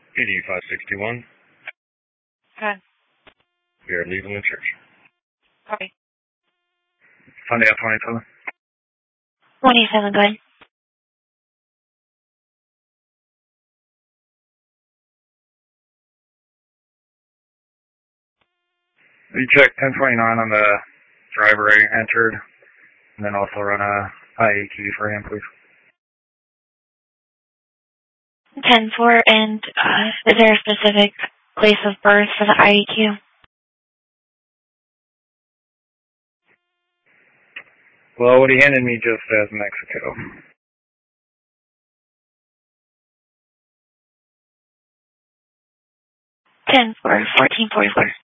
PD 561. Okay. We are leaving the church. Okay. Sunday at 27. 27, go ahead. You check 1029 on the driver entered, and then also run a IAQ for him, please. 10-4, and is there a specific place of birth for the IEQ? Well, what he handed me just says Mexico. 10-4, 1444.